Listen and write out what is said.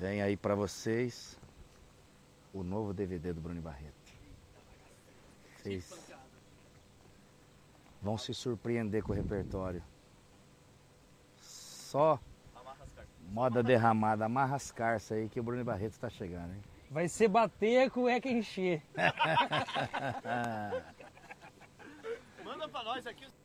Vem aí pra vocês o novo DVD do Bruno Barreto. Vocês vão se surpreender com o repertório. Só moda derramada, amarra as carças aí que o Bruno Barreto está chegando, hein? Vai ser bater a cueca encher. Manda pra nós aqui.